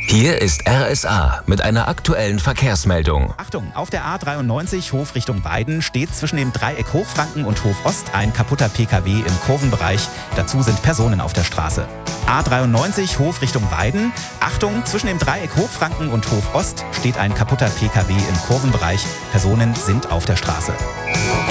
Hier ist RSA mit einer aktuellen Verkehrsmeldung. Achtung, auf der A93 Hof Richtung Weiden steht zwischen dem Dreieck Hochfranken und Hof Ost ein kaputter PKW im Kurvenbereich. Dazu sind Personen auf der Straße. A93 Hof Richtung Weiden. Achtung, zwischen dem Dreieck Hochfranken und Hof Ost steht ein kaputter PKW im Kurvenbereich. Personen sind auf der Straße.